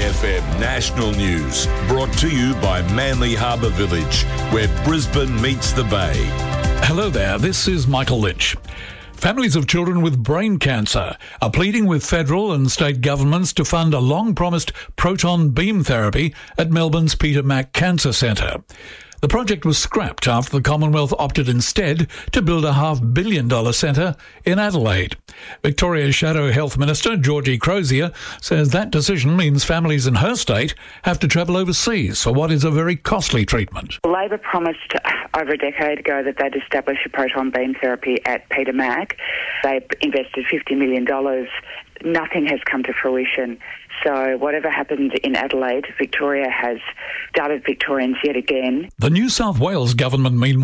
FM National News, brought to you by Manly Harbour Village, where Brisbane meets the Bay. Hello there, this is Michael Lynch. Families of children with brain cancer are pleading with federal and state governments to fund a long-promised proton beam therapy at Melbourne's Peter Mac Cancer Centre. The project was scrapped after the Commonwealth opted instead to build a $500 million centre in Adelaide. Victoria's Shadow Health Minister, Georgie Crozier, says that decision means families in her state have to travel overseas for what is a very costly treatment. Labor promised over a decade ago that they'd establish a proton beam therapy at Peter Mac. They invested $50 million. Nothing has come to fruition. So whatever happened in Adelaide, Victoria has doubted Victorians yet again. The New South Wales government, meanwhile,